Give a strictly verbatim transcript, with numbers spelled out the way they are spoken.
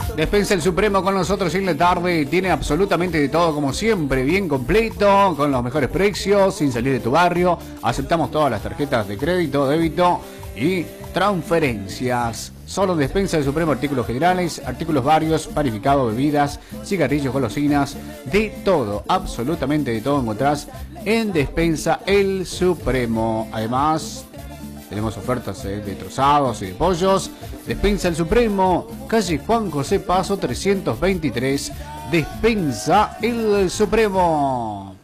Despensa el Supremo con nosotros en la tarde. Tiene absolutamente de todo, como siempre, bien completo, con los mejores precios, sin salir de tu barrio. Aceptamos todas las tarjetas de crédito, débito y transferencias. Solo en Despensa el Supremo, artículos generales, artículos varios, panificados, bebidas, cigarrillos, golosinas, de todo, absolutamente de todo encontrás en Despensa el Supremo. Además, tenemos ofertas eh, de trozados y de pollos. Despensa el Supremo, calle Juan José Paso trescientos veintitrés. Despensa el Supremo.